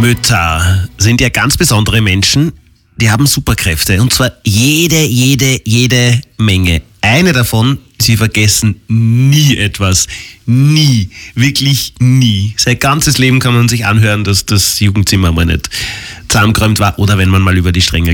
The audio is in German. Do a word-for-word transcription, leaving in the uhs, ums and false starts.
Mütter sind ja ganz besondere Menschen, die haben Superkräfte. Und zwar jede, jede, jede Menge. Eine davon, sie vergessen nie etwas. Nie. Wirklich nie. Sein ganzes Leben kann man sich anhören, dass das Jugendzimmer mal nicht zusammengeräumt war oder wenn man mal über die Stränge